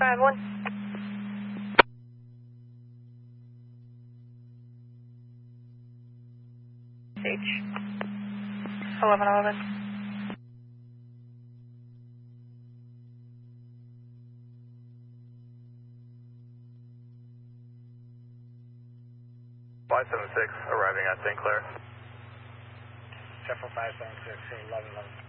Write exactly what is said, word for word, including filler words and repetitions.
five one. H. eleven eleven. five seven six, arriving at Saint Clair. Sheffield five seven six, eleven eleven.